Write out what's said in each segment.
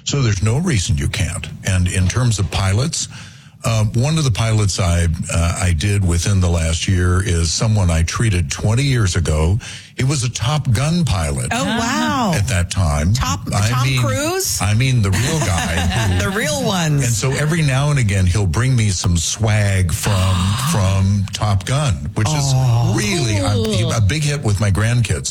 So there's no reason you can't. And in terms of pilots, one of the pilots I did within the last year is someone I treated 20 years ago. He was a Top Gun pilot. Oh, wow. At that time. Tom Cruise? I mean the real guy. The real ones. And so every now and again, he'll bring me some swag from Top Gun, which is really a big hit with my grandkids.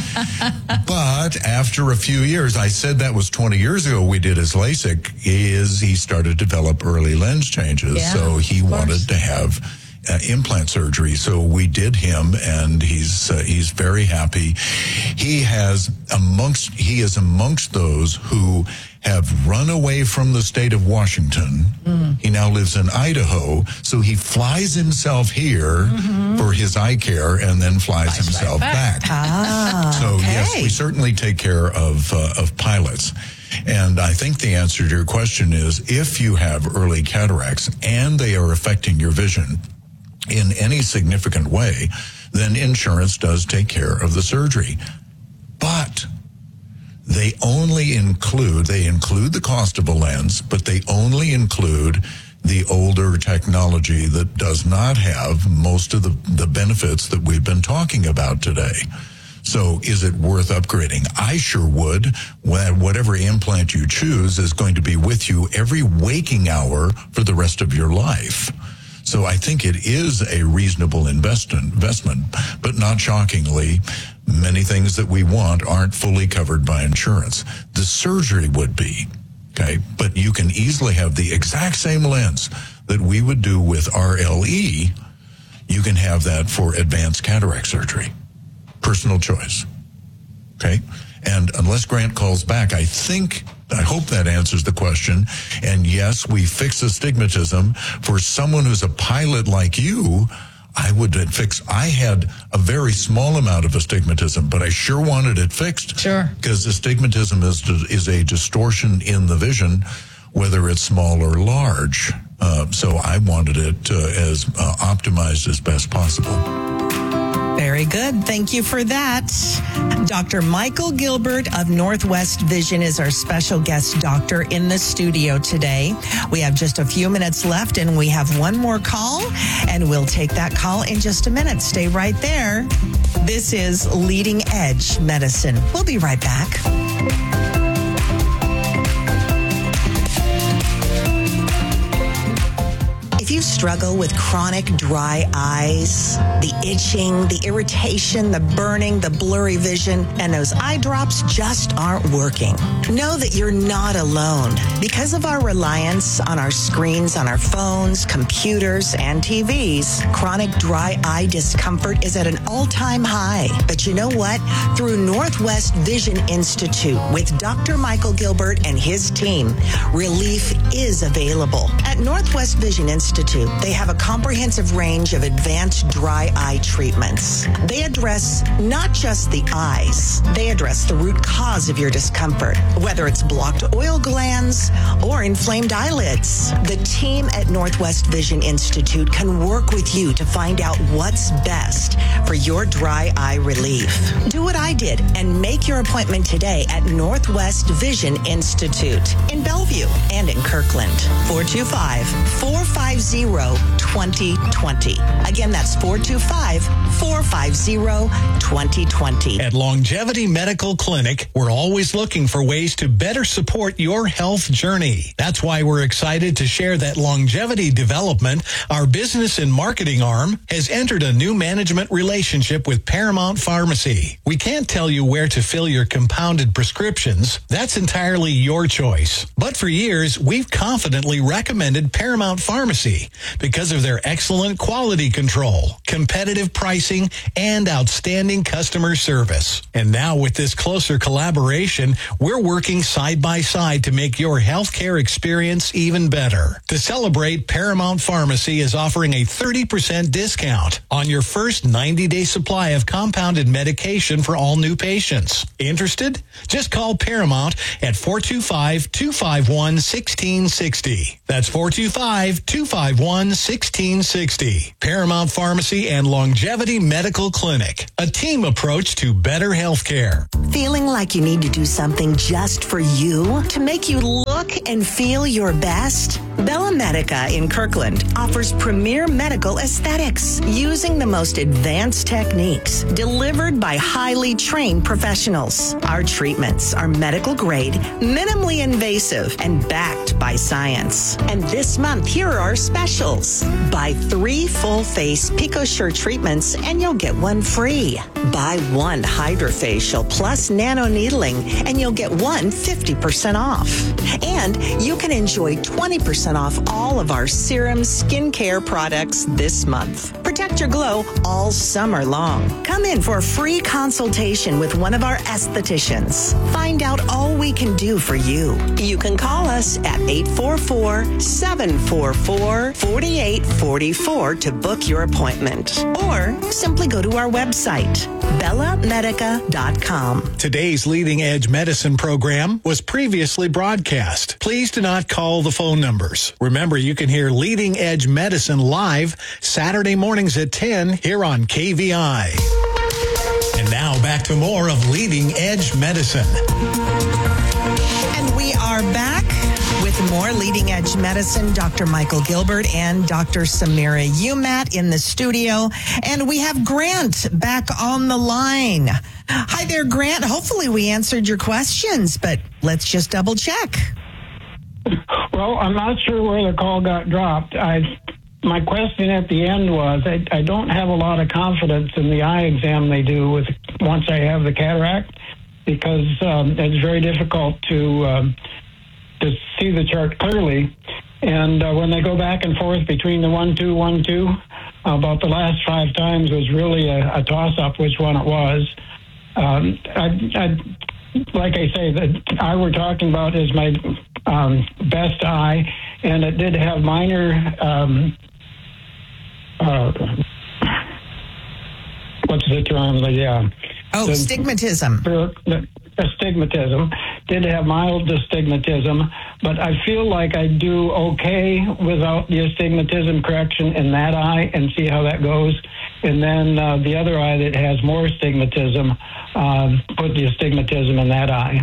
But after a few years, I said that was 20 years ago we did his LASIK, he started to develop early lens changes. Yeah, so he wanted to have implant surgery. So we did him, and he's very happy. He is amongst those who have run away from the state of Washington. He now lives in Idaho, so he flies himself here for his eye care and then flies himself back. So yes, we certainly take care of pilots. And I think the answer to your question is, if you have early cataracts and they are affecting your vision in any significant way, then insurance does take care of the surgery. But they include the cost of a lens, but they only include the older technology that does not have most of the benefits that we've been talking about today. So is it worth upgrading? I sure would. Whatever implant you choose is going to be with you every waking hour for the rest of your life. So I think it is a reasonable investment, but not shockingly, many things that we want aren't fully covered by insurance. The surgery would be, okay? But you can easily have the exact same lens that we would do with RLE. You can have that for advanced cataract surgery. Personal choice, okay? And unless Grant calls back, I hope that answers the question. And yes, we fix astigmatism. For someone who's a pilot like you, I had a very small amount of astigmatism, but I sure wanted it fixed. Sure. Because astigmatism is a distortion in the vision, whether it's small or large. So I wanted it as optimized as best possible. Very good. Thank you for that. Dr. Michael Gilbert of Northwest Vision is our special guest doctor in the studio today. We have just a few minutes left, and we have one more call, and we'll take that call in just a minute. Stay right there. This is Leading Edge Medicine. We'll be right back. If you struggle with chronic dry eyes, the itching, the irritation, the burning, the blurry vision, and those eye drops just aren't working, know that you're not alone. Because of our reliance on our screens, on our phones, computers, and TVs, chronic dry eye discomfort is at an all-time high. But you know what? Through Northwest Vision Institute with Dr. Michael Gilbert and his team, relief is available. At Northwest Vision Institute, they have a comprehensive range of advanced dry eye treatments. They address not just the eyes, they address the root cause of your discomfort, whether it's blocked oil glands or inflamed eyelids. The team at Northwest Vision Institute can work with you to find out what's best for your dry eye relief. Do what I did and make your appointment today at Northwest Vision Institute in Bellevue and in Kirkland. 425-450-2020. Again, that's 425-450-2020. At Longevity Medical Clinic, we're always looking for ways to better support your health journey. That's why we're excited to share that Longevity Development, our business and marketing arm, has entered a new management relationship with Paramount Pharmacy. We can't tell you where to fill your compounded prescriptions. That's entirely your choice. But for years, we've confidently recommended Paramount Pharmacy because of their excellent quality control, competitive pricing, and outstanding customer service. And now with this closer collaboration, we're working side by side to make your healthcare experience even better. To celebrate, Paramount Pharmacy is offering a 30% discount on your first 90-day supply of compounded medication for all new patients. Interested? Just call Paramount at 425-251-1660. That's 425-251-1660. 841-1660. Paramount Pharmacy and Longevity Medical Clinic. A team approach to better healthcare. Feeling like you need to do something just for you to make you look and feel your best? Bella Medica in Kirkland offers premier medical aesthetics using the most advanced techniques delivered by highly trained professionals. Our treatments are medical grade, minimally invasive, and backed by science. And this month, here are our specials. Buy 3 full-face PicoSure treatments and you'll get 1 free. Buy 1 HydraFacial plus nano needling and you'll get 1 50% off. And you can enjoy 20% off all of our serum skincare products this month. Protect your glow all summer long. Come in for a free consultation with one of our estheticians. Find out all we can do for you. You can call us at 844-744-4844 to book your appointment. Or simply go to our website, bellamedica.com. Today's Leading Edge Medicine program was previously broadcast. Please do not call the phone numbers. Remember, you can hear Leading Edge Medicine live Saturday mornings at 10 here on KVI. And now back to more of Leading Edge Medicine. And we are back with more Leading Edge Medicine. Dr. Michael Gilbert and Dr. Samira Umat in the studio. And we have Grant back on the line. Hi there, Grant. Hopefully we answered your questions, but let's just double check. Well, I'm not sure where the call got dropped. My question at the end was, I don't have a lot of confidence in the eye exam they do once I have the cataract, because it's very difficult to see the chart clearly. And when they go back and forth between the 1-2, 1-2, about the last 5 times was really a toss-up which one it was. Like I say, the eye we're talking about is my best eye, and it did have minor what's the term? Astigmatism. Astigmatism. Did have mild astigmatism, but I feel like I do okay without the astigmatism correction in that eye, and see how that goes. And then the other eye that has more astigmatism, put the astigmatism in that eye.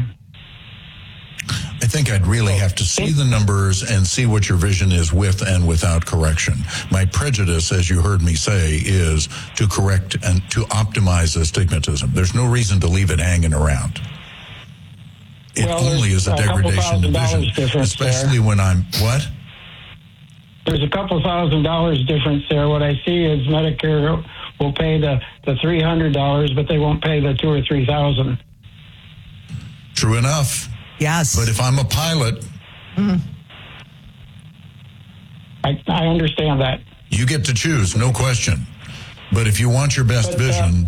I think I'd really have to see the numbers and see what your vision is with and without correction. My prejudice, as you heard me say, is to correct and to optimize astigmatism. There's no reason to leave it hanging around. It only is a degradation to vision, especially when I'm, what? There's a couple $1,000 difference there. What I see is Medicare will pay the $300, but they won't pay the $2,000 or $3,000. True enough. Yes. But if I'm a pilot, I understand that. You get to choose, no question. But if you want your best vision...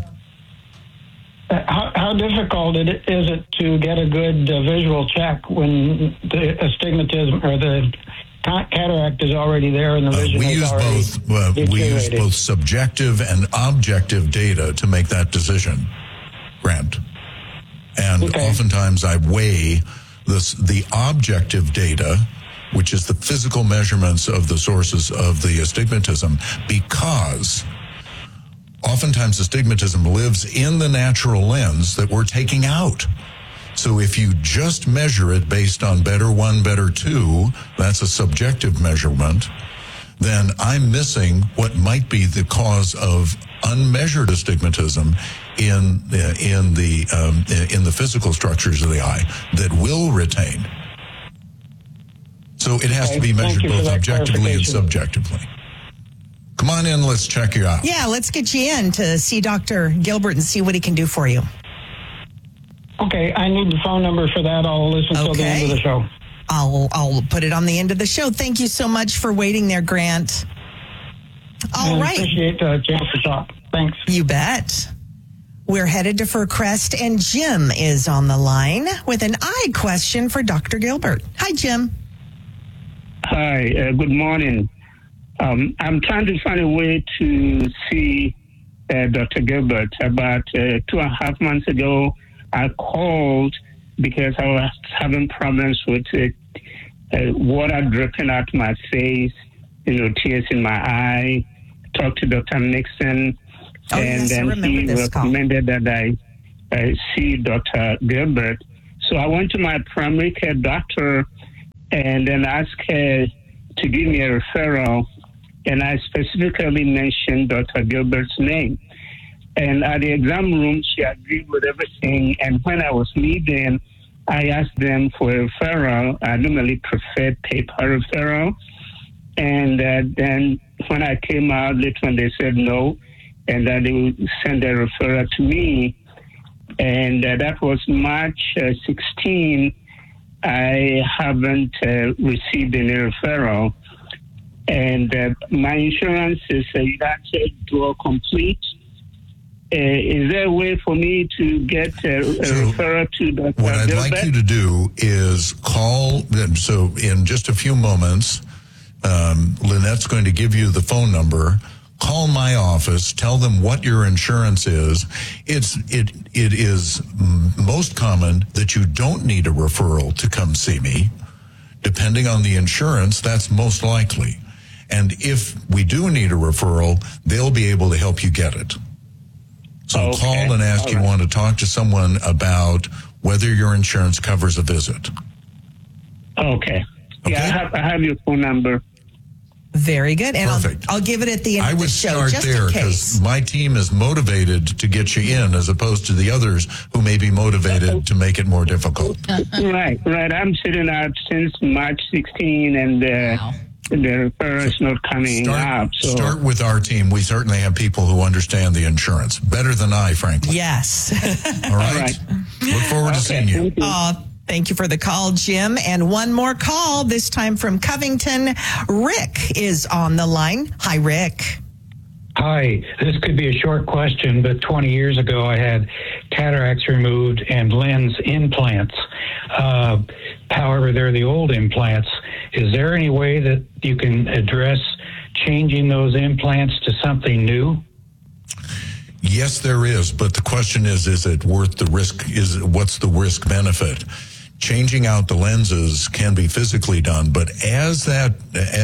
How difficult is it to get a good visual check when the astigmatism or the cataract is already there and the vision we is use already we use both subjective and objective data to make that decision, Grant. And oftentimes I weigh the objective data, which is the physical measurements of the sources of the astigmatism, because oftentimes astigmatism lives in the natural lens that we're taking out. So if you just measure it based on better 1, better 2, that's a subjective measurement, then I'm missing what might be the cause of unmeasured astigmatism in the physical structures of the eye that will retain. So it has to be measured both objectively and subjectively. Come on in, let's check you out. Yeah, let's get you in to see Dr. Gilbert and see what he can do for you. Okay, I need the phone number for that. I'll listen till the end of the show. I'll put it on the end of the show. Thank you so much for waiting there, Grant. All right. Appreciate the chance to talk. Thanks. You bet. We're headed to Fircrest, and Jim is on the line with an eye question for Dr. Gilbert. Hi, Jim. Hi, good morning. I'm trying to find a way to see Dr. Gilbert. About 2.5 months ago, I called because I was having problems with water dripping out my face tears in my eye. Talked to Dr. Nixon, and then he recommended that I see Dr. Gilbert. So I went to my primary care doctor and then asked her to give me a referral, and I specifically mentioned Dr. Gilbert's name. And at the exam room, she agreed with everything, and when I was leaving, I asked them for a referral. I normally prefer paper referral. And then when I came out, later when they said no, and that they would send a referral to me. And that was March 16. I haven't received any referral. And my insurance is United Dual Complete. Is there a way for me to get a referral to Dr. What I'd like you to do is call. So in just a few moments, Lynette's going to give you the phone number. Call my office. Tell them what your insurance is. It is most common that you don't need a referral to come see me. Depending on the insurance, that's most likely. And if we do need a referral, they'll be able to help you get it. So call and ask you want to talk to someone about whether your insurance covers a visit. Okay. Yeah, I have your phone number. Very good. And Perfect. I'll give it at the end of the show. I would start there because my team is motivated to get you in as opposed to the others who may be motivated to make it more difficult. Right. I'm sitting out since March 16 and the referral is not coming up. So. Start with our team. We certainly have people who understand the insurance better than I, frankly. Yes. All right. Look forward to seeing you. Thank you for the call, Jim. And one more call, this time from Covington. Rick is on the line. Hi, Rick. Hi. This could be a short question, but 20 years ago I had cataracts removed and lens implants. However, they're the old implants. Is there any way that you can address changing those implants to something new? Yes, there is. But the question is it worth the risk? What's the risk benefit? Changing out the lenses can be physically done, but as that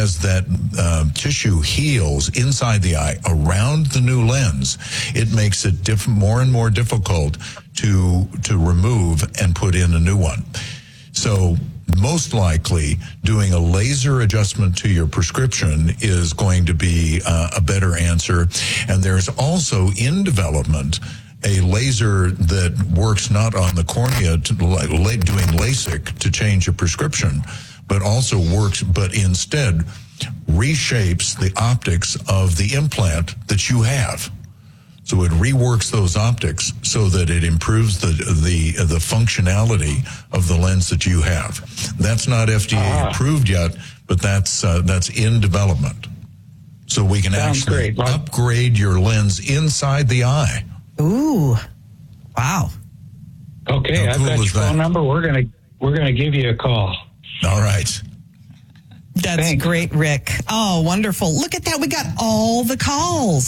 tissue heals inside the eye around the new lens, it makes it more and more difficult to remove and put in a new one. So most likely doing a laser adjustment to your prescription is going to be a better answer. And there's also in development a laser that works not on the cornea doing LASIK to change a prescription, but also works, but instead reshapes the optics of the implant that you have. So it reworks those optics so that it improves the functionality of the lens that you have. That's not FDA approved yet, but that's in development. So we can actually upgrade your lens inside the eye. Ooh, wow. Okay, I've got your phone number. We're gonna give you a call. All right. That's great, Rick. Oh, wonderful. Look at that. We got all the calls.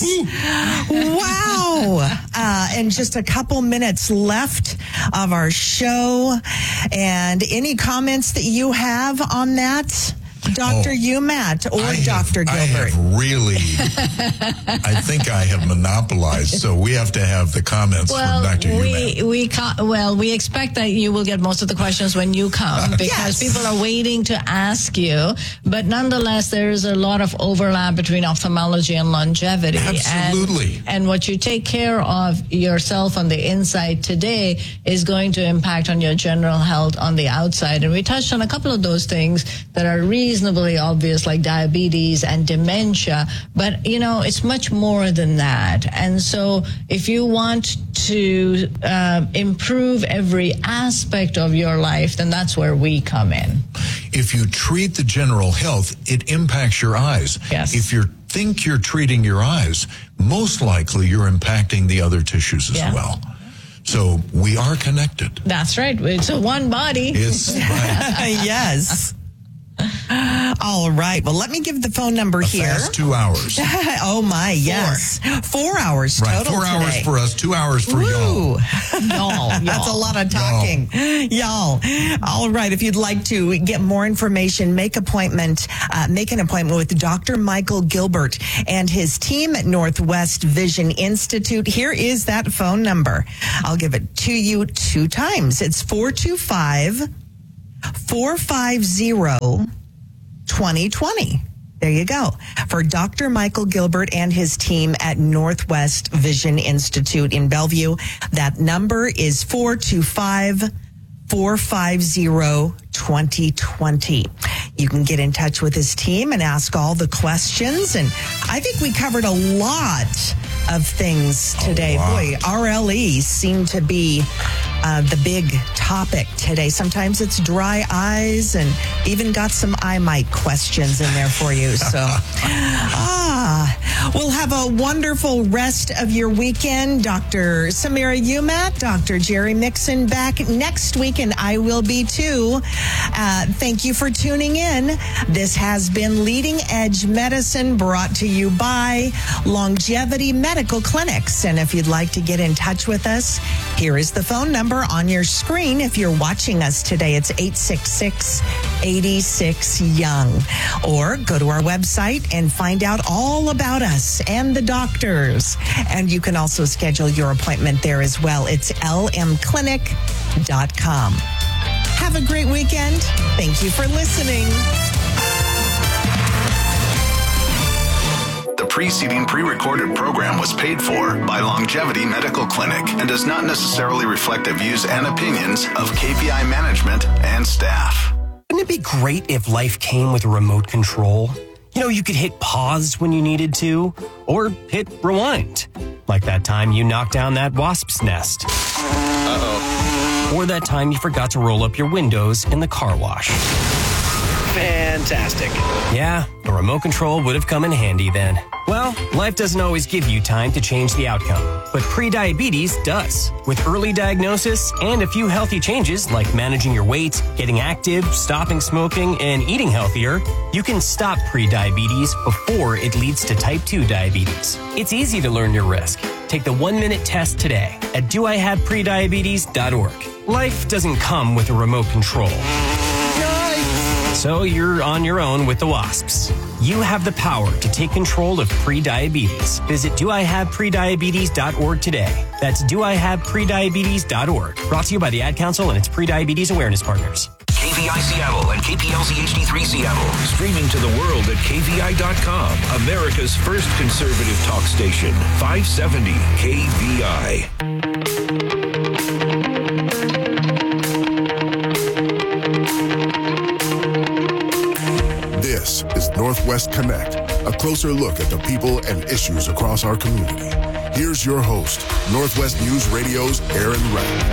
Wow. And just a couple minutes left of our show. And any comments that you have on that? Dr. Umat or Dr. Gilbert? I think I have monopolized, so we have to have the comments from Dr. Umat. We expect that you will get most of the questions when you come because people are waiting to ask you. But nonetheless, there is a lot of overlap between ophthalmology and longevity. Absolutely. And what you take care of yourself on the inside today is going to impact on your general health on the outside. And we touched on a couple of those things that are reasonably obvious, like diabetes and dementia, but it's much more than that. And so if you want to improve every aspect of your life, then that's where we come in. If you treat the general health, it impacts your eyes. Yes. If you think you're treating your eyes, most likely you're impacting the other tissues as well. So we are connected. That's right. It's a one body. It's right. Yes. All right. Well, let me give the phone number here. Fast 2 hours. Oh, my, yes. 4 hours Right, total 4 hours today. for us, 2 hours for Y'all. y'all. That's a lot of talking. Y'all. All right. If you'd like to get more information, make an appointment with Dr. Michael Gilbert and his team at Northwest Vision Institute. Here is that phone number. I'll give it to you 2 times. It's 425-450-2020. There you go. For Dr. Michael Gilbert and his team at Northwest Vision Institute in Bellevue, that number is 425-450-2020. You can get in touch with his team and ask all the questions. And I think we covered a lot of things today. Boy, RLEs seem to be the big topic today. Sometimes it's dry eyes, and even got some eye mite questions in there for you. So, we'll have a wonderful rest of your weekend. Dr. Samira Umat, Dr. Jerry Mixon back next week, and I will be too. Thank you for tuning in. This has been Leading Edge Medicine, brought to you by Longevity Medical Clinics. And if you'd like to get in touch with us, here is the phone number on your screen. If you're watching us today, it's 866-86-YOUNG. Or go to our website and find out all about us and the doctors. And you can also schedule your appointment there as well. It's lmclinic.com. Have a great weekend. Thank you for listening. The preceding pre-recorded program was paid for by Longevity Medical Clinic and does not necessarily reflect the views and opinions of KVI management and staff. Wouldn't it be great if life came with a remote control? You know, you could hit pause when you needed to, or hit rewind. Like that time you knocked down that wasp's nest. Uh-oh. Or that time you forgot to roll up your windows in the car wash. Fantastic. Yeah, a remote control would have come in handy then. Well, life doesn't always give you time to change the outcome, but prediabetes does. With early diagnosis and a few healthy changes like managing your weight, getting active, stopping smoking, and eating healthier, you can stop prediabetes before it leads to type 2 diabetes. It's easy to learn your risk. Take the 1-minute test today at doihaveprediabetes.org. Life doesn't come with a remote control. So you're on your own with the wasps. You have the power to take control of prediabetes. Visit doihaveprediabetes.org today. That's doihaveprediabetes.org. Brought to you by the Ad Council and its Prediabetes Awareness Partners. KVI Seattle and KPLZ HD3 Seattle. Streaming to the world at KVI.com. America's first conservative talk station. 570 KVI. This is Northwest Connect, a closer look at the people and issues across our community. Here's your host, Northwest News Radio's Aaron Wright.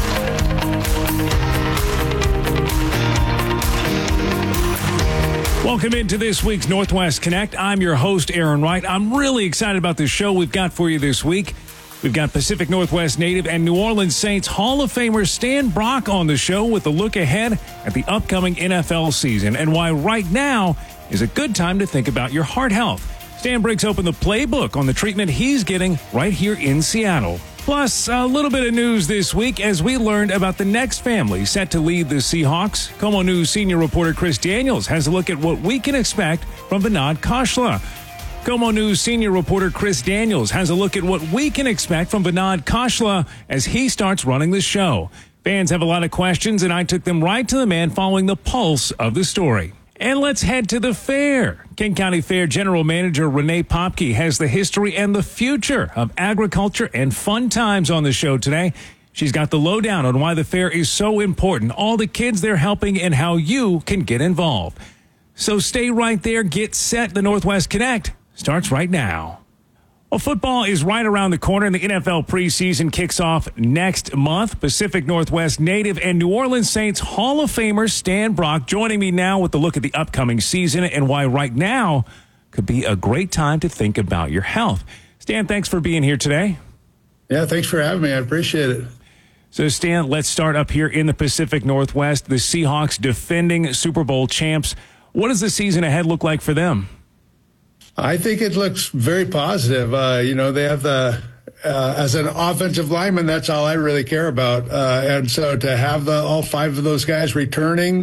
Welcome into this week's Northwest Connect. I'm your host, Aaron Wright. I'm really excited about the show we've got for you this week. We've got Pacific Northwest native and New Orleans Saints Hall of Famer Stan Brock on the show with a look ahead at the upcoming NFL season and why right now is a good time to think about your heart health. Stan breaks open the playbook on the treatment he's getting right here in Seattle. Plus, a little bit of news this week as we learned about the next family set to lead the Seahawks. KOMO News senior reporter Chris Daniels has a look at what we can expect from Vinod Khosla. KOMO News senior reporter Chris Daniels has a look at what we can expect from Vinod Khosla as he starts running the show. Fans have a lot of questions, and I took them right to the man following the pulse of the story. And let's head to the fair. King County Fair General Manager Renee Popke has the history and the future of agriculture and fun times on the show today. She's got the lowdown on why the fair is so important, all the kids they're helping, and how you can get involved. So stay right there, get set. The Northwest Connect starts right now. Well, football is right around the corner, and the NFL preseason kicks off next month. Pacific Northwest native and New Orleans Saints Hall of Famer Stan Brock joining me now with a look at the upcoming season and why right now could be a great time to think about your health. Stan, thanks for being here today. Yeah, thanks for having me. I appreciate it. So, Stan, let's start up here in the Pacific Northwest. The Seahawks, defending Super Bowl champs. What does the season ahead look like for them? I think it looks very positive. They have as an offensive lineman, that's all I really care about. And so to have all 5 of those guys returning,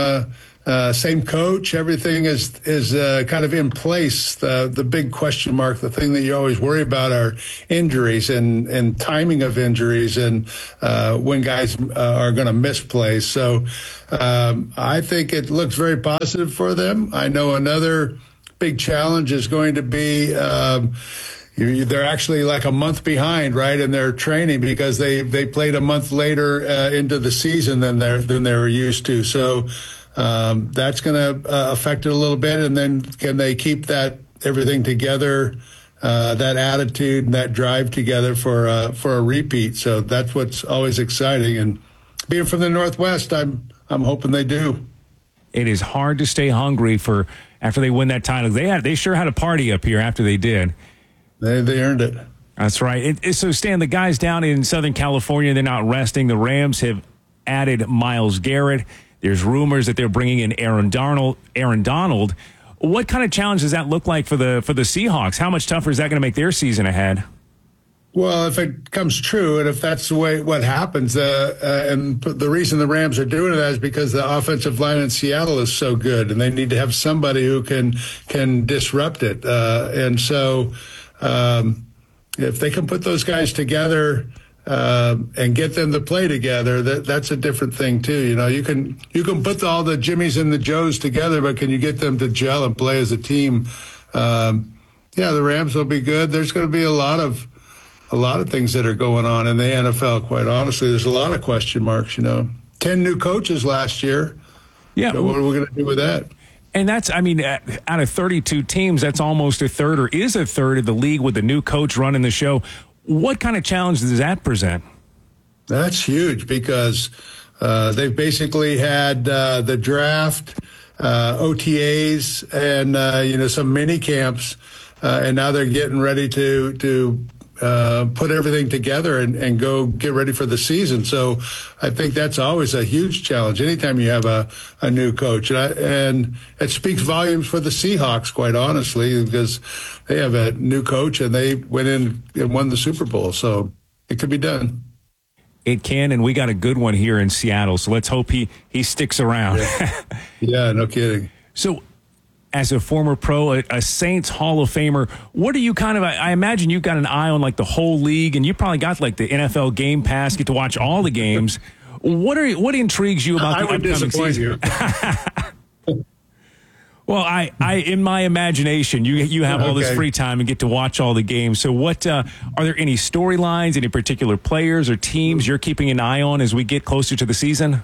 same coach, everything is kind of in place. The big question mark, the thing that you always worry about are injuries and timing of injuries and when guys are going to miss plays. So I think it looks very positive for them. I know another big challenge is going to be they're actually like a month behind, right, in their training because they played a month later into the season than they were used to. So that's going to affect it a little bit. And then can they keep everything together, that attitude and that drive together for a repeat? So that's what's always exciting. And being from the Northwest, I'm hoping they do. It is hard to stay hungry after they win that title. They sure had a party up here after they did. They earned it. That's right. So, Stan, the guys down in Southern California, they're not resting. The Rams have added Myles Garrett. There's rumors that they're bringing in Aaron Donald. What kind of challenge does that look like for the Seahawks? How much tougher is that going to make their season ahead? Well, if it comes true, and if that's the way what happens, and the reason the Rams are doing that is because the offensive line in Seattle is so good, and they need to have somebody who can disrupt it. And so, if they can put those guys together and get them to play together, that's a different thing too. You can put all the Jimmies and the Joes together, but can you get them to gel and play as a team? The Rams will be good. There's going to be a lot of things that are going on in the NFL, quite honestly. There's a lot of question marks, 10 new coaches last year. Yeah. So what are we going to do with that? And that's, out of 32 teams, that's almost a third or is a third of the league with the new coach running the show. What kind of challenge does that present? That's huge because they've basically had the draft, OTAs, and, some mini camps, and now they're getting ready to put everything together and go get ready for the season. So I think that's always a huge challenge anytime you have a new coach. And it speaks volumes for the Seahawks, quite honestly, because they have a new coach and they went in and won the Super Bowl. So it could be done. It can, and we got a good one here in Seattle. So let's hope he sticks around. Yeah, no kidding. So as a former pro, a Saints Hall of Famer, what are you I imagine you've got an eye on like the whole league, and you probably got like the NFL Game Pass, get to watch all the games. What intrigues you about the upcoming season? Well, I in my imagination, you have all this free time and get to watch all the games. So what, are there any storylines, any particular players or teams you're keeping an eye on as we get closer to the season?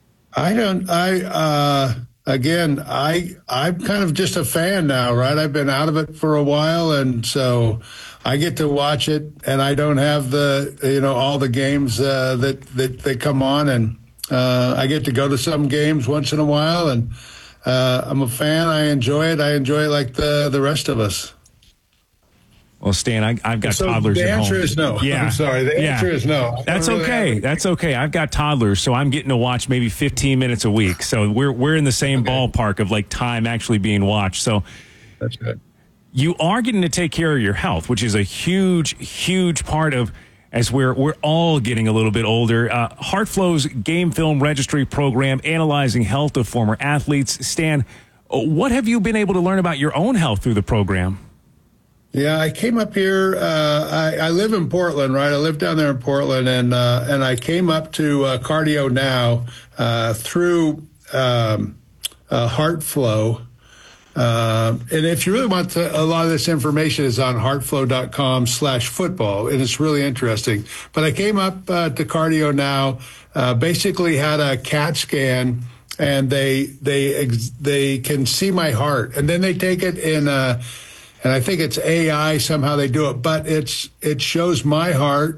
Again, I'm kind of just a fan now, right? I've been out of it for a while, and so I get to watch it, and I don't have all the games that come on, and I get to go to some games once in a while, and I'm a fan. I enjoy it. I enjoy it like the rest of us. Well, Stan, I've got toddlers at home. The answer is no. Yeah. I'm sorry. The answer is no. That's okay. That's okay. I've got toddlers, so I'm getting to watch maybe 15 minutes a week. So we're in the same ballpark of like time actually being watched. So that's good. You are getting to take care of your health, which is a huge, huge part of as we're all getting a little bit older. HeartFlow's Game Film Registry program analyzing health of former athletes. Stan, what have you been able to learn about your own health through the program? Yeah, I came up here. I live in Portland, right? I live down there in Portland, and I came up to Cardio Now through HeartFlow. And if you really want a lot of this information is on heartflow.com/football, and it's really interesting. But I came up to Cardio Now, basically had a CAT scan, and they can see my heart, and then they take it in and I think it's AI, somehow they do it, but it shows my heart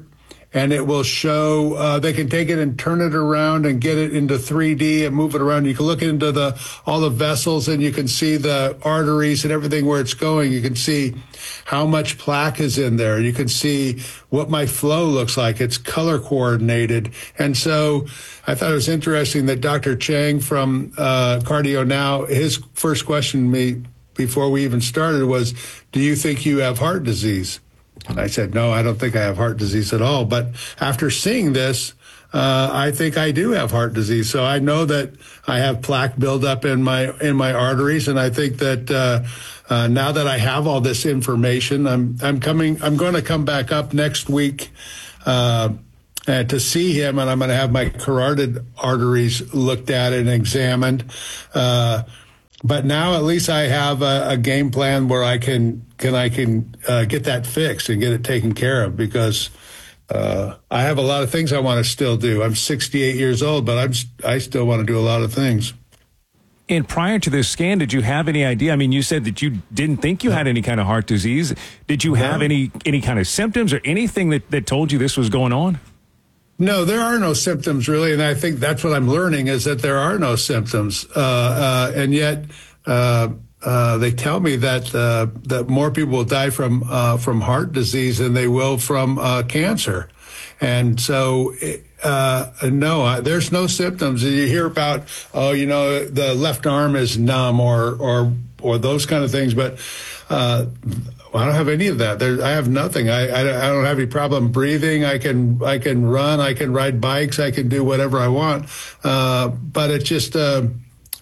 and it will show, they can take it and turn it around and get it into 3D and move it around. You can look into all the vessels, and you can see the arteries and everything where it's going. You can see how much plaque is in there. You can see what my flow looks like. It's color coordinated. And so I thought it was interesting that Dr. Chang from Cardio Now, his first question to me before we even started was, do you think you have heart disease? And I said, no, I don't think I have heart disease at all. But after seeing this, I think I do have heart disease. So I know that I have plaque buildup in my arteries, and I think that now that I have all this information, I'm going to come back up next week to see him, and I'm going to have my carotid arteries looked at and examined. But now at least I have a game plan where I can get that fixed and get it taken care of, because I have a lot of things I want to still do. I'm 68 years old, but I still want to do a lot of things. And prior to this scan, did you have any idea? I mean, you said that you didn't think you had any kind of heart disease. Did you have any kind of symptoms or anything that told you this was going on? No, there are no symptoms really, and I think that's what I'm learning, is that there are no symptoms, and yet they tell me that more people will die from heart disease than they will from cancer, and so no, there's no symptoms. You hear about the left arm is numb or those kind of things, but I don't have any of that. I have nothing. I don't have any problem breathing. I can run. I can ride bikes. I can do whatever I want. But it's just, it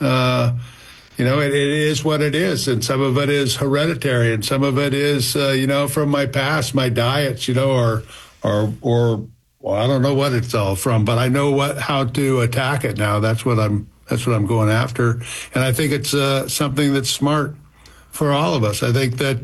is what it is. And some of it is hereditary, and some of it is, from my past, my diets, or I don't know what it's all from, but I know how to attack it now. That's what I'm going after. And I think it's something that's smart for all of us. I think that,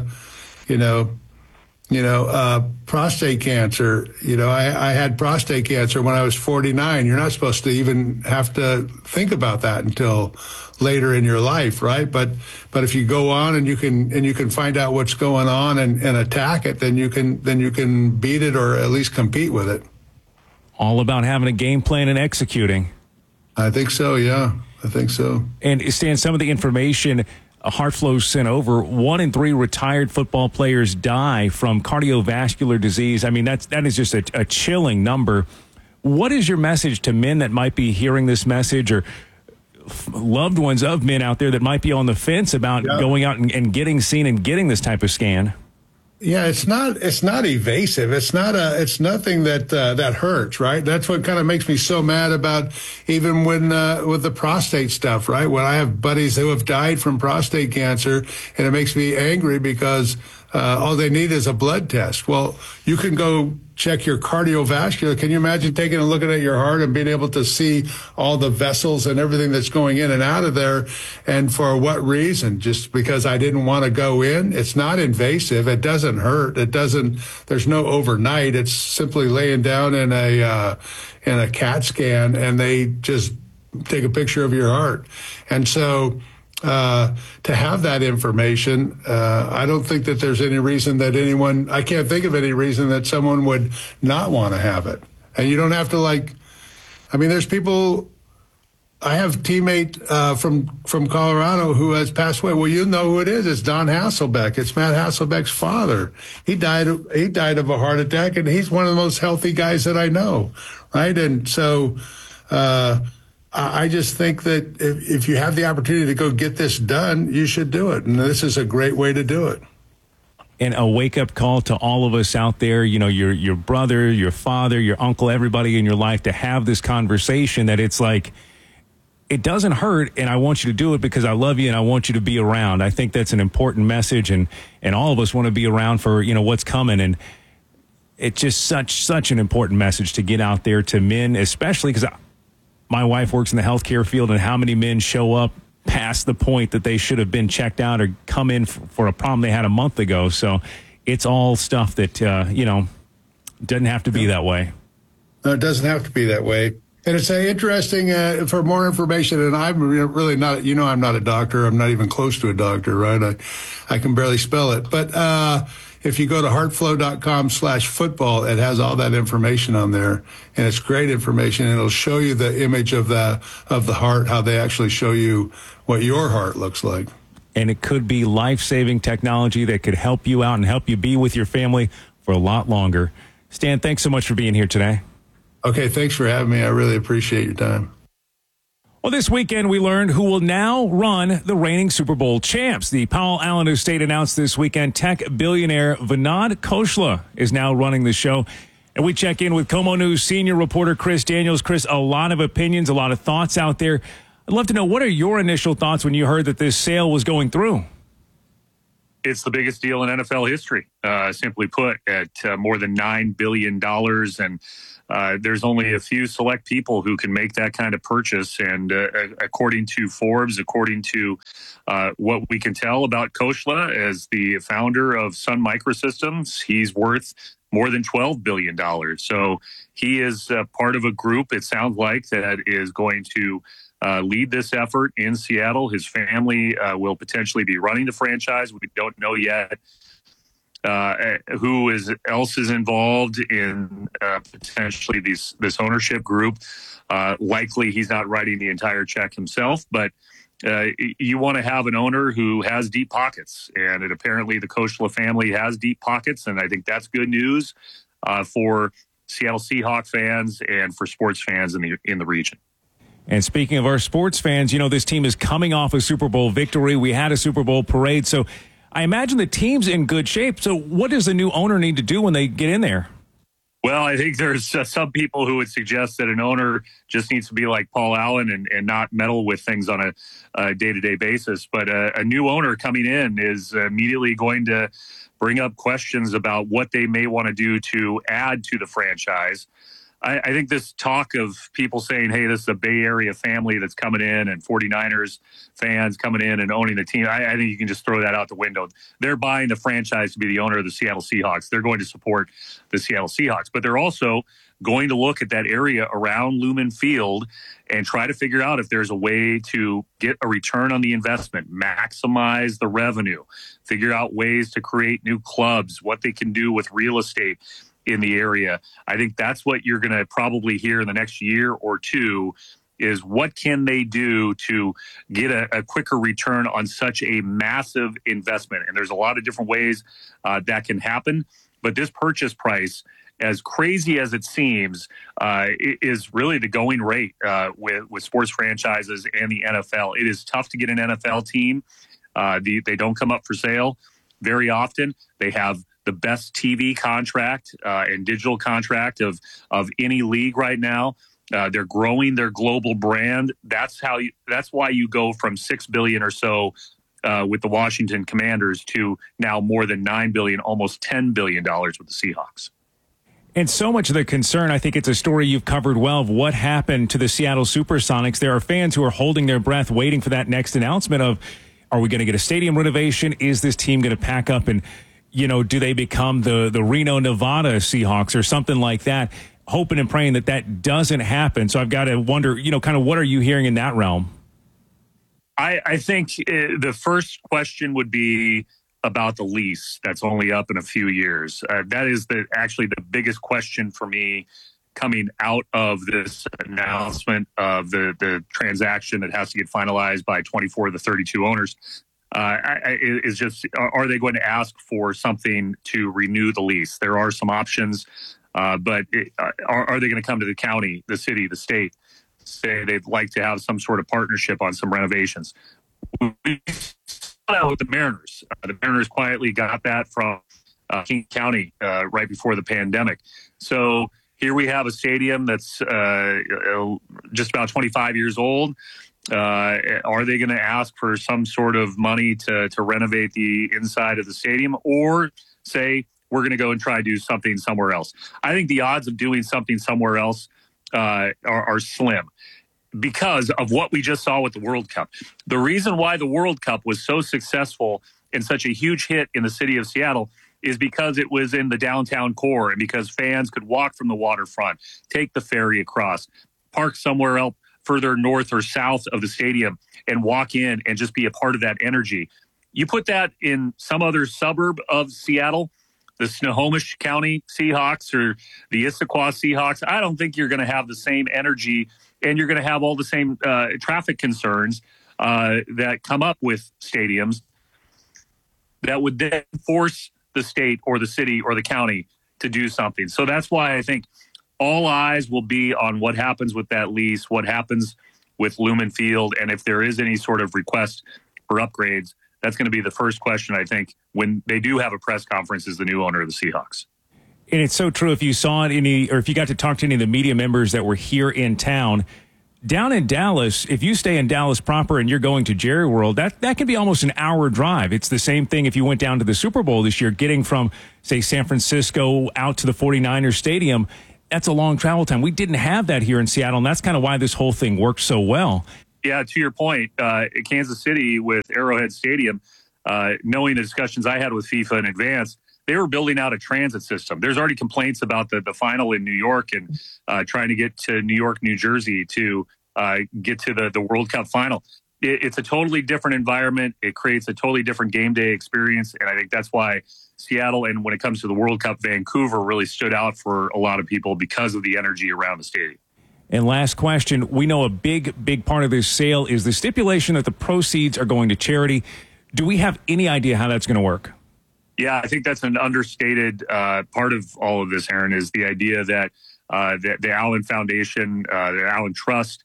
prostate cancer, I had prostate cancer when I was 49. You're not supposed to even have to think about that until later in your life, right? But if you go on and you can find out what's going on and attack it, then you can beat it, or at least compete with it. All about having a game plan and executing. I think so, yeah. I think so. And Stan, some of the information HeartFlow sent over, 1 in 3 retired football players die from cardiovascular disease. I mean, that is just a chilling number. What is your message to men that might be hearing this message, or loved ones of men out there that might be on the fence about going out and getting seen and getting this type of scan? Yeah, it's not evasive. It's nothing that hurts, right? That's what kind of makes me so mad about even when with the prostate stuff, right? When I have buddies who have died from prostate cancer, and it makes me angry because all they need is a blood test. Well, you can go check your cardiovascular. Can you imagine taking a look at your heart and being able to see all the vessels and everything that's going in and out of there? And for what reason? Just because I didn't want to go in? It's not invasive. It doesn't hurt. There's no overnight. It's simply laying down in a CAT scan, and they just take a picture of your heart. And so, to have that information, I don't think that there's any reason that I can't think of any reason that someone would not want to have it. And you don't have to there's people, I have a teammate from Colorado who has passed away. Well, you know who it is. It's Don Hasselbeck. It's Matt Hasselbeck's father. He died of a heart attack, and he's one of the most healthy guys that I know, right? And so, I just think that if you have the opportunity to go get this done, you should do it. And this is a great way to do it. And a wake-up call to all of us out there, your brother, your father, your uncle, everybody in your life, to have this conversation that it's like, it doesn't hurt, and I want you to do it because I love you and I want you to be around. I think that's an important message, and all of us want to be around for, what's coming. And it's just such an important message to get out there to men, especially because my wife works in the healthcare field, and how many men show up past the point that they should have been checked out or come in for a problem they had a month ago. So it's all stuff that, doesn't have to be that way. No, it doesn't have to be that way. And it's interesting for more information. And I'm really not, I'm not a doctor. I'm not even close to a doctor, right? I can barely spell it. But, if you go to heartflow.com/football, it has all that information on there, and it's great information. And it'll show you the image of the heart, how they actually show you what your heart looks like. And it could be life-saving technology that could help you out and help you be with your family for a lot longer. Stan, thanks so much for being here today. Okay, thanks for having me. I really appreciate your time. Well, this weekend we learned who will now run the reigning Super Bowl champs. The Powell Allen estate announced this weekend tech billionaire Vinod Khosla is now running the show. And we check in with Como News senior reporter Chris Daniels. Chris, a lot of opinions, a lot of thoughts out there. I'd love to know, what are your initial thoughts when you heard that this sale was going through? It's the biggest deal in NFL history, simply put, at more than $9 billion. And there's only a few select people who can make that kind of purchase. And according to Forbes, according to what we can tell about Khosla as the founder of Sun Microsystems, he's worth more than $12 billion. So he is part of a group, it sounds like, that is going to lead this effort in Seattle. His family will potentially be running the franchise. We don't know yet who else is involved in potentially this ownership group. Likely he's not writing the entire check himself, but you want to have an owner who has deep pockets, and apparently the Khosla family has deep pockets, and I think that's good news for Seattle Seahawks fans and for sports fans in the region. And speaking of our sports fans, you know, this team is coming off a Super Bowl victory. We had a Super Bowl parade, so I imagine the team's in good shape. So what does the new owner need to do when they get in there? Well, I think there's some people who would suggest that an owner just needs to be like Paul Allen and not meddle with things on a day-to-day basis. But a new owner coming in is immediately going to bring up questions about what they may want to do to add to the franchise. I think this talk of people saying, hey, this is a Bay Area family that's coming in and 49ers fans coming in and owning the team, I think you can just throw that out the window. They're buying the franchise to be the owner of the Seattle Seahawks. They're going to support the Seattle Seahawks, but they're also going to look at that area around Lumen Field and try to figure out if there's a way to get a return on the investment, maximize the revenue, figure out ways to create new clubs, what they can do with real estate in the area. I think that's what you're going to probably hear in the next year or two, is what can they do to get a quicker return on such a massive investment. And there's a lot of different ways that can happen. But this purchase price, as crazy as it seems, is really the going rate with sports franchises and the NFL. It is tough to get an NFL team. They don't come up for sale very often. They have the best TV contract and digital contract of any league right now. They're growing their global brand. That's why you go from $6 billion or so with the Washington Commanders to now more than $9 billion, almost $10 billion with the Seahawks. And so much of the concern, I think it's a story you've covered well, of what happened to the Seattle Supersonics. There are fans who are holding their breath, waiting for that next announcement of, are we going to get a stadium renovation? Is this team going to pack up and, you know, do they become the Reno, Nevada Seahawks or something like that? Hoping and praying that doesn't happen. So I've got to wonder, you know, kind of what are you hearing in that realm? I think the first question would be about the lease that's only up in a few years. That is actually the biggest question for me coming out of this announcement of the transaction that has to get finalized by 24 of the 32 owners. Is just, are they going to ask for something to renew the lease? There are some options, but are they going to come to the county, the city, the state, say they'd like to have some sort of partnership on some renovations? We saw that with the Mariners. The Mariners quietly got that from King County right before the pandemic. So here we have a stadium that's just about 25 years old. Are they going to ask for some sort of money to renovate the inside of the stadium, or say we're going to go and try to do something somewhere else? I think the odds of doing something somewhere else are slim because of what we just saw with the World Cup. The reason why the World Cup was so successful and such a huge hit in the city of Seattle is because it was in the downtown core and because fans could walk from the waterfront, take the ferry across, park somewhere else further north or south of the stadium and walk in and just be a part of that energy. You put that in some other suburb of Seattle, the Snohomish County Seahawks or the Issaquah Seahawks, I don't think you're going to have the same energy, and you're going to have all the same traffic concerns that come up with stadiums that would then force the state or the city or the county to do something. So that's why I think all eyes will be on what happens with that lease, what happens with Lumen Field, and if there is any sort of request for upgrades. That's going to be the first question, I think, when they do have a press conference as the new owner of the Seahawks. And it's so true. If you saw it, or if you got to talk to any of the media members that were here in town, down in Dallas, if you stay in Dallas proper and you're going to Jerry World, that can be almost an hour drive. It's the same thing if you went down to the Super Bowl this year, getting from, say, San Francisco out to the 49ers Stadium. That's a long travel time. We didn't have that here in Seattle, and that's kind of why this whole thing worked so well. Yeah, to your point, Kansas City with Arrowhead Stadium, knowing the discussions I had with FIFA in advance, they were building out a transit system. There's already complaints about the final in New York and trying to get to New York, New Jersey to get to the World Cup final. It's a totally different environment. It creates a totally different game day experience, and I think that's why Seattle, and when it comes to the World Cup, Vancouver really stood out for a lot of people because of the energy around the stadium. And last question, we know a big part of this sale is the stipulation that the proceeds are going to charity. Do we have any idea how that's going to work? Yeah, I think that's an understated part of all of this, Aaron, is the idea that the Allen Foundation, the Allen Trust,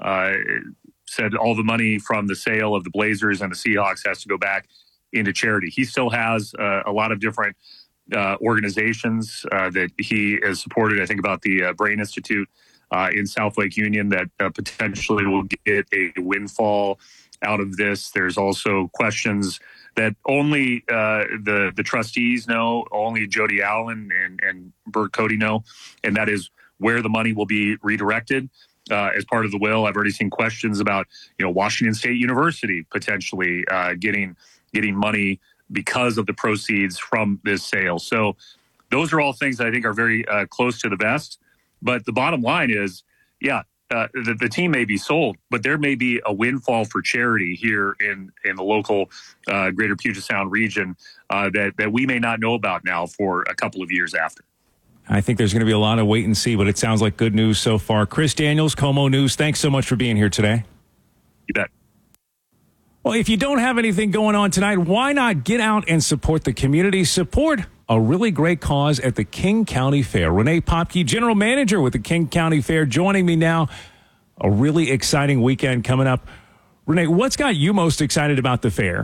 said all the money from the sale of the Blazers and the Seahawks has to go back into charity. He still has a lot of different organizations that he has supported. I think about the Brain Institute in South Lake Union that potentially will get a windfall out of this. There's also questions that only the trustees know, only Jody Allen and Bert Cody know, and that is where the money will be redirected as part of the will. I've already seen questions about, Washington State University potentially getting money because of the proceeds from this sale. So those are all things that I think are very close to the vest. But the bottom line is, the team may be sold, but there may be a windfall for charity here in the local greater Puget Sound region that we may not know about now for a couple of years after. I think there's going to be a lot of wait and see, but it sounds like good news so far. Chris Daniels, KOMO News, thanks so much for being here today. You bet. Well, if you don't have anything going on tonight, why not get out and support the community? Support a really great cause at the King County Fair. Renee Popke, General Manager with the King County Fair, joining me now. A really exciting weekend coming up. Renee, what's got you most excited about the fair?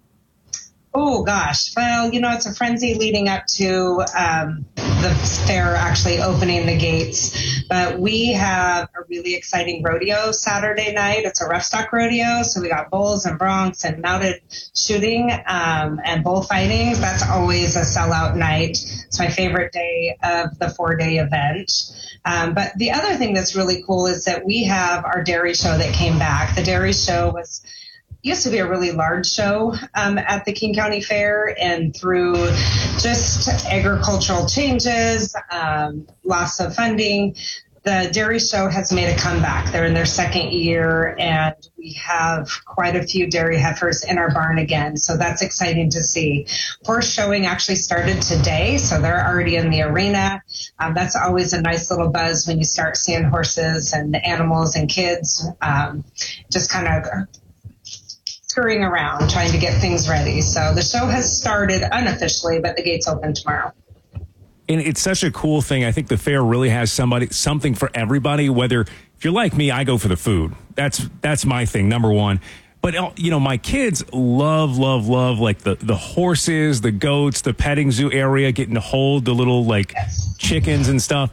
Oh, gosh. Well, it's a frenzy leading up to the fair actually opening the gates. But we have a really exciting rodeo Saturday night. It's a rough stock rodeo. So we got bulls and broncs and mounted shooting and bullfighting. That's always a sellout night. It's my favorite day of the 4-day event. But the other thing that's really cool is that we have our dairy show that came back. The dairy show used to be a really large show at the King County Fair, and through just agricultural changes, loss of funding, the dairy show has made a comeback. They're in their second year, and we have quite a few dairy heifers in our barn again. So that's exciting to see. Horse showing actually started today, so they're already in the arena. That's always a nice little buzz when you start seeing horses and animals and kids just kind of scurrying around trying to get things ready. So the show has started unofficially, but the gates open tomorrow. And it's such a cool thing. I think the fair really has something for everybody. Whether if you're like me, I go for the food. That's my thing, number one. But my kids love like the horses, the goats, the petting zoo area, getting to hold the little chickens and stuff.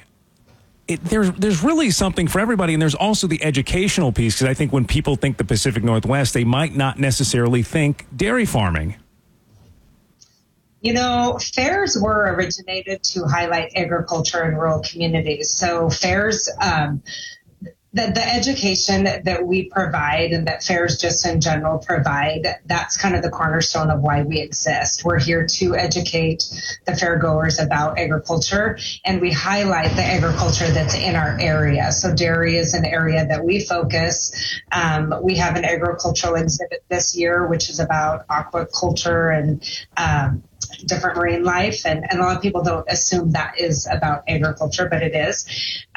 There's really something for everybody, and there's also the educational piece, because I think when people think the Pacific Northwest, they might not necessarily think dairy farming. Fairs were originated to highlight agriculture in rural communities. So fairs, the education that we provide and that fairs just in general provide, that's kind of the cornerstone of why we exist. We're here to educate the fairgoers about agriculture, and we highlight the agriculture that's in our area. So dairy is an area that we focus. We have an agricultural exhibit this year, which is about aquaculture and different marine life. And a lot of people don't assume that is about agriculture, but it is.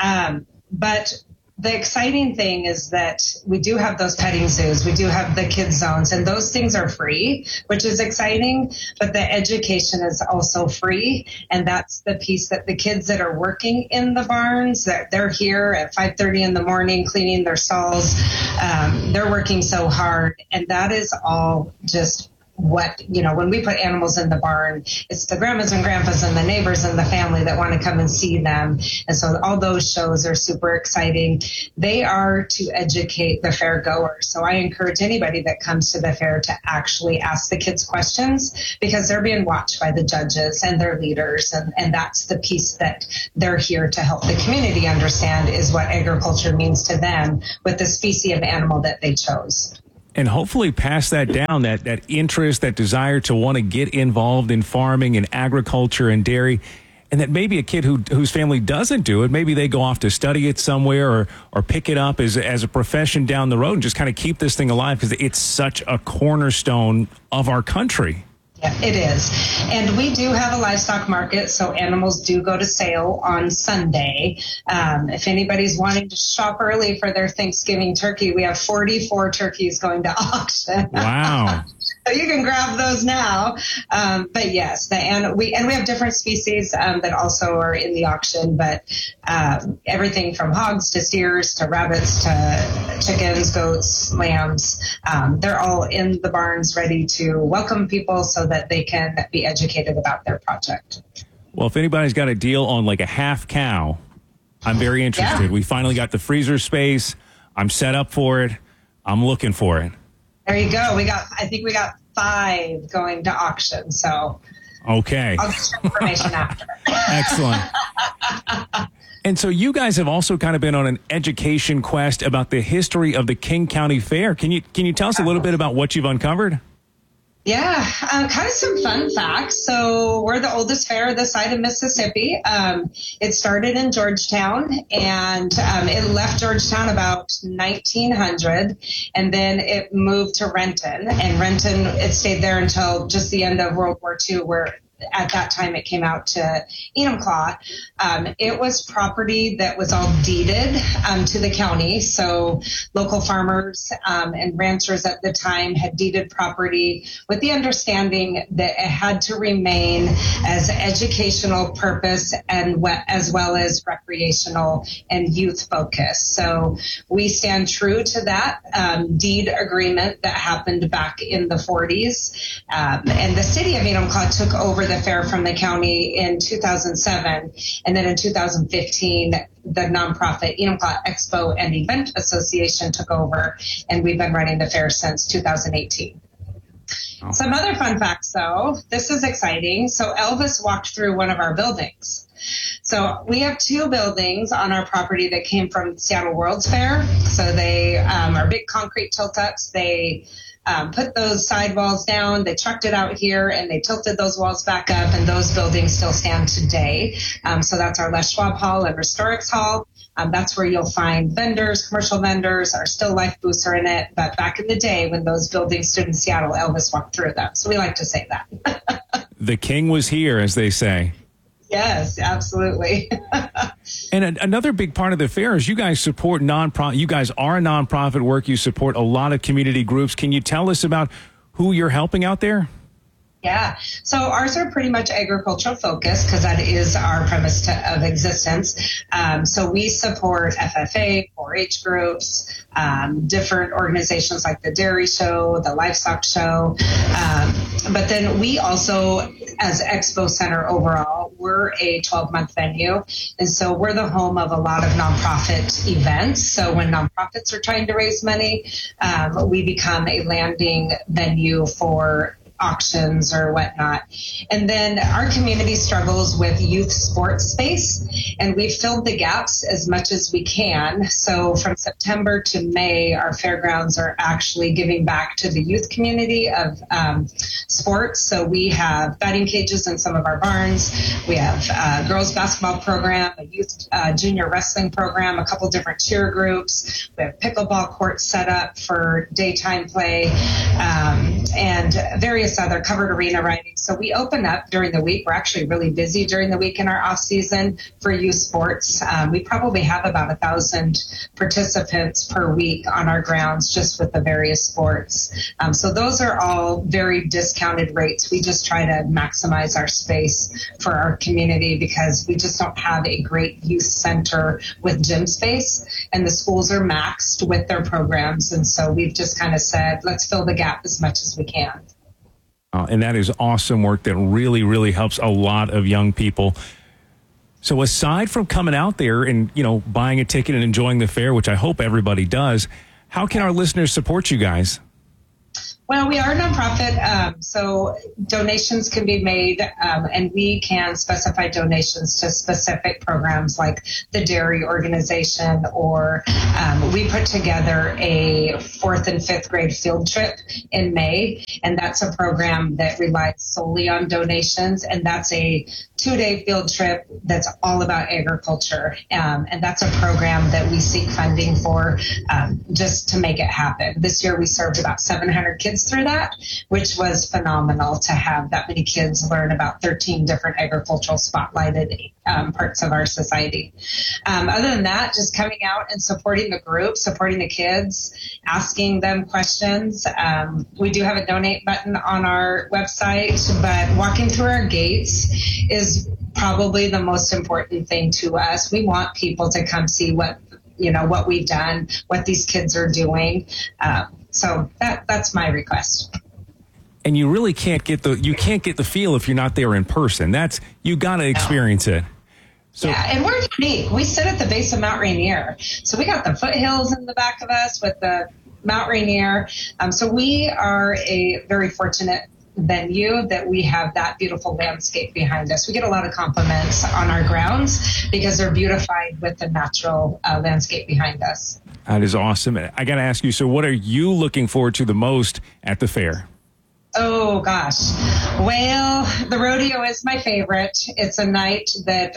But the exciting thing is that we do have those petting zoos. We do have the kids zones, and those things are free, which is exciting. But the education is also free. And that's the piece that the kids that are working in the barns, that they're here at 5:30 in the morning cleaning their stalls. They're working so hard. And that is all just what, when we put animals in the barn, it's the grandmas and grandpas and the neighbors and the family that want to come and see them. And so all those shows are super exciting. They are to educate the fair goers. So I encourage anybody that comes to the fair to actually ask the kids questions, because they're being watched by the judges and their leaders. And that's the piece that they're here to help the community understand, is what agriculture means to them with the species of animal that they chose. And hopefully pass that down, that interest, that desire to want to get involved in farming and agriculture and dairy. And that maybe a kid whose family doesn't do it, maybe they go off to study it somewhere or pick it up as a profession down the road and just kind of keep this thing alive, because it's such a cornerstone of our country. Yeah, it is. And we do have a livestock market, so animals do go to sale on Sunday. If anybody's wanting to shop early for their Thanksgiving turkey, we have 44 turkeys going to auction. Wow. So you can grab those now. But yes, we have different species that also are in the auction, but everything from hogs to steers to rabbits to chickens, goats, lambs, they're all in the barns ready to welcome people so that they can be educated about their project. Well, if anybody's got a deal on like a half cow, I'm very interested. Yeah. We finally got the freezer space. I'm set up for it. I'm looking for it. There you go. I think we got 5 going to auction. So okay. I'll get your information after. Excellent. And so you guys have also kind of been on an education quest about the history of the King County Fair. Can you tell us a little bit about what you've uncovered? Yeah, kind of some fun facts. So we're the oldest fair this side of Mississippi. It started in Georgetown, and it left Georgetown about 1900, and then it moved to Renton. And Renton, it stayed there until just the end of World War II, where at that time it came out to Enumclaw. It was property that was all deeded to the county. So local farmers and ranchers at the time had deeded property with the understanding that it had to remain as educational purpose and as well as recreational and youth focused. So we stand true to that deed agreement that happened back in the 40s. And the city of Enumclaw took over the fair from the county in 2007, and then in 2015 the nonprofit Enumclaw Expo and Event Association took over, and we've been running the fair since 2018. Oh. Some other fun facts, though. This is exciting. So Elvis walked through one of our buildings. So we have 2 buildings on our property that came from Seattle World's Fair. So they are big concrete tilt-ups. They put those sidewalls down, they trucked it out here, and they tilted those walls back up, and those buildings still stand today. So that's our Les Schwab Hall and Restorix Hall. That's where you'll find vendors, commercial vendors. Our still life booths are in it. But back in the day when those buildings stood in Seattle, Elvis walked through them. So we like to say that. The king was here, as they say. Yes, absolutely. And another big part of the fair is you guys support nonprofit. You guys are a nonprofit work. You support a lot of community groups. Can you tell us about who you're helping out there? Yeah. So ours are pretty much agricultural focused because that is our premise of existence. So we support FFA, 4-H groups, different organizations like the Dairy Show, the Livestock Show. But then we also, as Expo Center overall, we're a 12-month venue. And so we're the home of a lot of nonprofit events. So when nonprofits are trying to raise money, we become a landing venue for auctions or whatnot. And then our community struggles with youth sports space, and we've filled the gaps as much as we can. So from September to May, our fairgrounds are actually giving back to the youth community of sports. So we have batting cages in some of our barns. We have a girls basketball program, a youth junior wrestling program, a couple different cheer groups. We have pickleball courts set up for daytime play. And various other covered arena riding. So we open up during the week. We're actually really busy during the week in our off season for youth sports. We probably have about 1,000 participants per week on our grounds just with the various sports. So those are all very discounted rates. We just try to maximize our space for our community because we just don't have a great youth center with gym space, and the schools are maxed with their programs. And so we've just kind of said, let's fill the gap as much as we can. And that is awesome work that really, really helps a lot of young people. So aside from coming out there and, buying a ticket and enjoying the fair, which I hope everybody does, how can our listeners support you guys? Well, we are a nonprofit, so donations can be made, and we can specify donations to specific programs like the dairy organization, or we put together a 4th and 5th grade field trip in May, and that's a program that relies solely on donations, and that's a 2-day field trip that's all about agriculture, and that's a program that we seek funding for just to make it happen. This year we served about 700 kids through that, which was phenomenal to have that many kids learn about 13 different agricultural spotlighted parts of our society. Other than that, just coming out and supporting the group, supporting the kids, asking them questions. We do have a donate button on our website, but walking through our gates is probably the most important thing to us. We want people to come see what we've done, what these kids are doing. So that's my request. And you really can't get the feel if you're not there in person. You got to experience it. So, yeah, and we're unique. We sit at the base of Mount Rainier. So we got the foothills in the back of us with the Mount Rainier. So we are a very fortunate venue that we have that beautiful landscape behind us. We get a lot of compliments on our grounds because they're beautified with the natural landscape behind us. That is awesome. I got to ask you, so what are you looking forward to the most at the fair? Oh, gosh. Well, the rodeo is my favorite. It's a night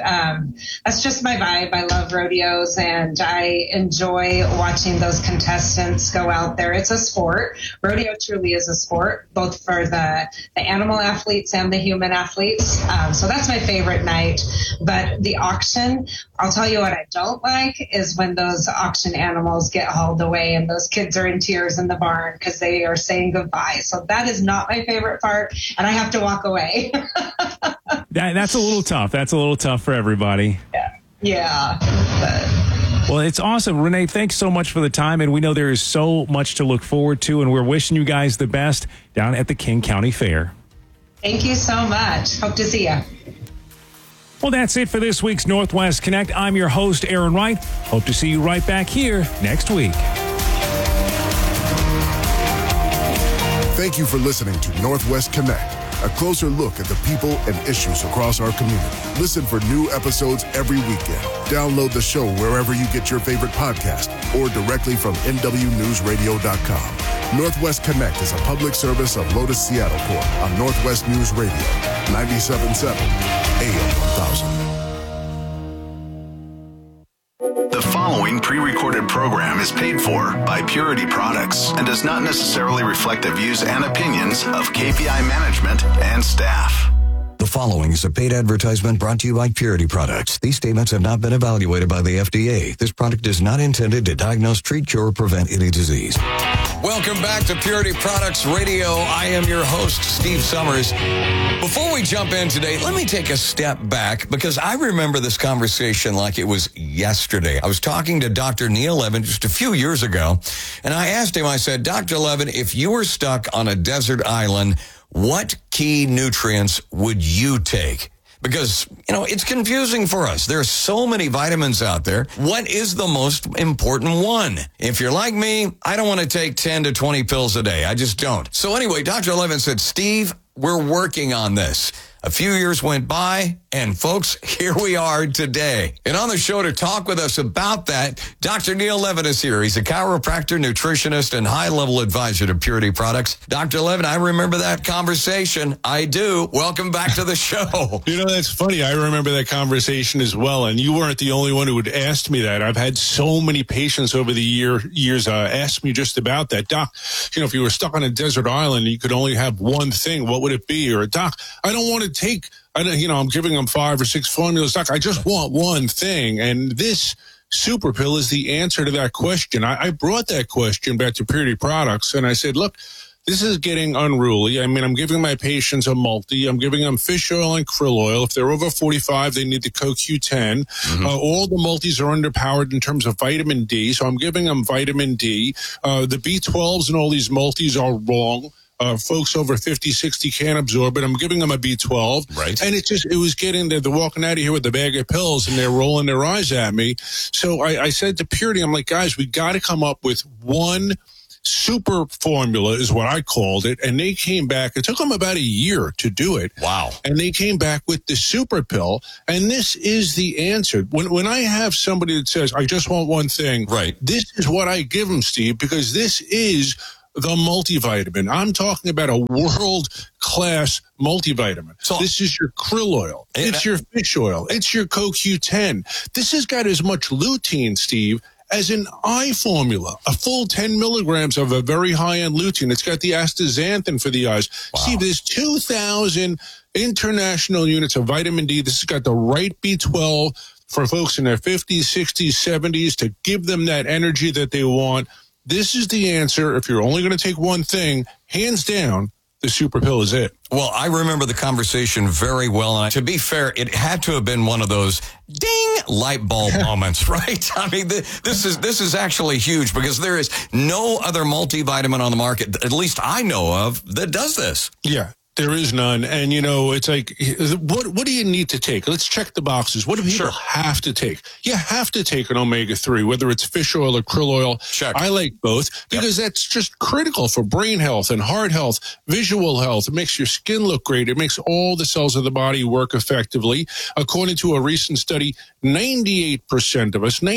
that's just my vibe. I love rodeos, and I enjoy watching those contestants go out there. It's a sport. Rodeo truly is a sport, both for the animal athletes and the human athletes. So that's my favorite night. But the auction, I'll tell you what I don't like is when those auction animals get hauled away and those kids are in tears in the barn because they are saying goodbye. So that is not my favorite part, and I have to walk away. That's a little tough. That's a little tough for everybody. Yeah. Well, it's awesome. Renee, thanks so much for the time, and we know there is so much to look forward to, and we're wishing you guys the best down at the King County Fair. Thank you so much. Hope to see you. Well, that's it for this week's Northwest Connect. I'm your host, Aaron Wright. Hope to see you right back here next week. Thank you for listening to Northwest Connect, a closer look at the people and issues across our community. Listen for new episodes every weekend. Download the show wherever you get your favorite podcast or directly from NWNewsRadio.com. Northwest Connect is a public service of Lotus Seattle Corp on Northwest News Radio, 97.7 AM 1000. The following pre-recorded program is paid for by Purity Products and does not necessarily reflect the views and opinions of KPI management and staff. The following is a paid advertisement brought to you by Purity Products. These statements have not been evaluated by the FDA. This product is not intended to diagnose, treat, cure, or prevent any disease. Welcome back to Purity Products Radio. I am your host, Steve Summers. Before we jump in today, let me take a step back because I remember this conversation like it was yesterday. I was talking to Dr. Neil Levin just a few years ago, and I asked him, I said, Dr. Levin, if you were stuck on a desert island, what key nutrients would you take? Because, it's confusing for us. There are so many vitamins out there. What is the most important one? If you're like me, I don't want to take 10 to 20 pills a day. I just don't. So anyway, Dr. Levin said, Steve, we're working on this. A few years went by, and folks, here we are today. And on the show to talk with us about that, Dr. Neil Levin is here. He's a chiropractor, nutritionist, and high-level advisor to Purity Products. Dr. Levin, I remember that conversation. I do. Welcome back to the show. You know, that's funny. I remember that conversation as well, and you weren't the only one who had asked me that. I've had so many patients over the years ask me just about that. Doc, you know, if you were stuck on a desert island and you could only have one thing, what would it be? Or, Doc, I don't want to take, I'm giving them 5 or 6 formulas. Doc, I just want one thing. And this super pill is the answer to that question. I brought that question back to Purity Products, and I said, look, this is getting unruly. I mean, I'm giving my patients a multi. I'm giving them fish oil and krill oil. If they're over 45, they need the CoQ10. Mm-hmm. All the multis are underpowered in terms of vitamin D, so I'm giving them vitamin D. The B12s and all these multis are wrong. Folks over 50, 60 can't absorb it. I'm giving them a B12. Right. And it was getting there. They're walking out of here with a bag of pills and they're rolling their eyes at me. So I said to Purity, I'm like, guys, we got to come up with one super formula is what I called it. And they came back. It took them about a year to do it. Wow. And they came back with the super pill. And this is the answer. When I have somebody that says, I just want one thing. Right. This is what I give them, Steve, because this is the multivitamin. I'm talking about a world-class multivitamin. So this is your krill oil. It's your fish oil. It's your CoQ10. This has got as much lutein, Steve, as an eye formula, a full 10 milligrams of a very high-end lutein. It's got the astaxanthin for the eyes. Wow. Steve, there's 2,000 international units of vitamin D. This has got the right B12 for folks in their 50s, 60s, 70s to give them that energy that they want. This is the answer. If you're only going to take one thing, hands down, the super pill is it. Well, I remember the conversation very well. And to be fair, it had to have been one of those ding light bulb moments, right? I mean, this is actually huge because there is no other multivitamin on the market, at least I know of, that does this. Yeah. There is none. And, you know, it's like, what do you need to take? Let's check the boxes. What do people have to take? You have to take an omega-3, whether it's fish oil or krill oil. Check. I like both because that's just critical for brain health and heart health, visual health. It makes your skin look great. It makes all the cells of the body work effectively. According to a recent study, 98%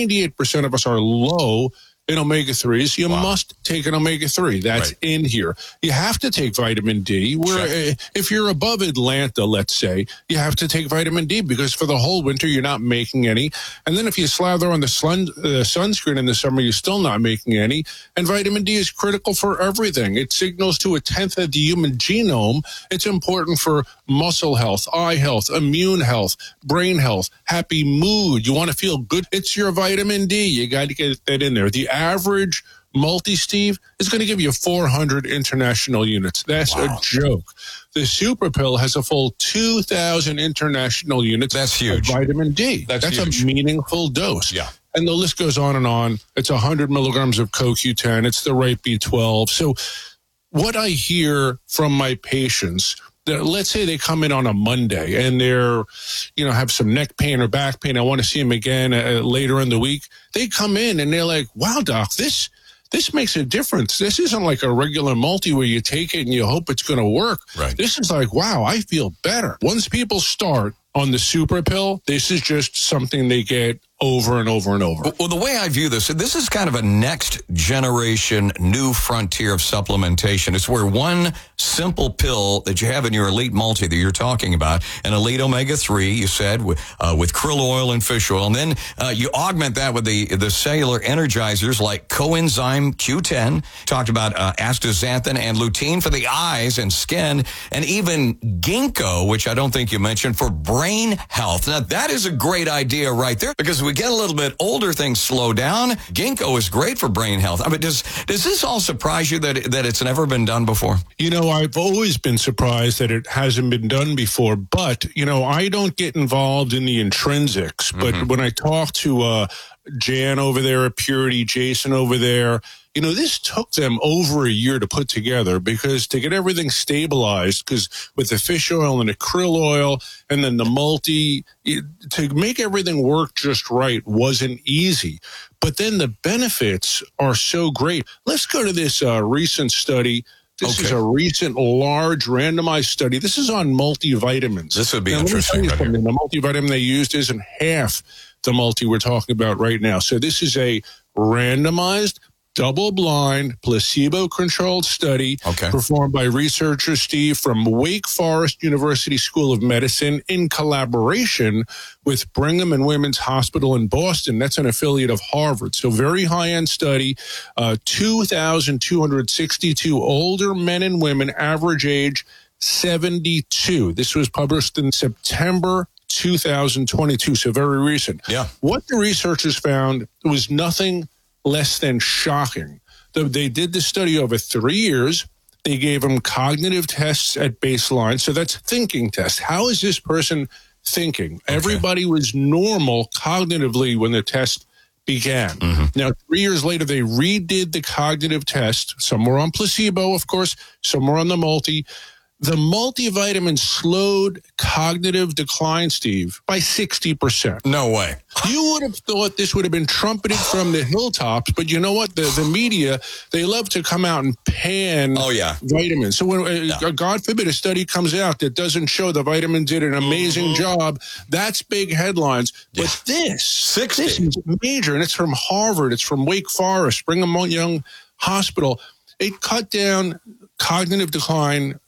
of us are low in omega-3s. You must take an omega-3. That's in here. You have to take vitamin D. If you're above Atlanta, let's say, you have to take vitamin D because for the whole winter, you're not making any. And then if you slather on the sunscreen in the summer, you're still not making any. And vitamin D is critical for everything. It signals to 1/10 of the human genome. It's important for muscle health, eye health, immune health, brain health, happy mood. You want to feel good? It's your vitamin D. You got to get that in there. The average multi-Steve is going to give you 400 international units. That's a joke. The super pill has a full 2,000 international units. That's huge. Of vitamin D. That's huge. A meaningful dose. Yeah. And the list goes on and on. It's 100 milligrams of CoQ10. It's the right B12. So what I hear from my patients, let's say they come in on a Monday and they're, have some neck pain or back pain. I want to see them again later in the week. They come in and they're like, wow, doc, this makes a difference. This isn't like a regular multi where you take it and you hope it's going to work. Right. This is like, wow, I feel better. Once people start on the super pill, this is just something they get over and over and over. Well, the way I view this is kind of a next generation new frontier of supplementation. It's where one simple pill that you have in your Elite Multi that you're talking about, an Elite Omega-3, you said, with krill oil and fish oil, and then you augment that with the cellular energizers like coenzyme Q10, talked about astaxanthin and lutein for the eyes and skin, and even ginkgo, which I don't think you mentioned, for brain health. Now, that is a great idea right there because we get a little bit older, things slow down. Ginkgo is great for brain health. I mean, does this all surprise you that it's never been done before? I've always been surprised that it hasn't been done before, but, I don't get involved in the intrinsics. But when I talk to Jan over there at Purity, Jason over there, this took them over a year to put together because to get everything stabilized, because with the fish oil and the krill oil and then the multi, to make everything work just right wasn't easy. But then the benefits are so great. Let's go to this recent study This is a recent large randomized study. This is on multivitamins. This would be now, interesting. Right here. The multivitamin they used isn't half the multi we're talking about right now. So this is a randomized, double-blind, placebo-controlled study performed by researchers, Steve, from Wake Forest University School of Medicine in collaboration with Brigham and Women's Hospital in Boston. That's an affiliate of Harvard. So very high-end study, 2,262 older men and women, average age 72. This was published in September 2022, so very recent. Yeah. What the researchers found was nothing less than shocking. They did the study over 3 years. They gave them cognitive tests at baseline. So that's thinking tests. How is this person thinking? Everybody was normal cognitively when the test began. Now, 3 years later, they redid the cognitive test. Some were on placebo, of course. Some were on the multi. The multivitamin slowed cognitive decline, Steve, by 60%. No way. You would have thought this would have been trumpeted from the hilltops, but you know what? The media, they love to come out and pan vitamins. So when, God forbid, a study comes out that doesn't show the vitamins did an amazing job, that's big headlines. But this is major, and it's from Harvard. It's from Wake Forest, Brigham Young Hospital. It cut down cognitive decline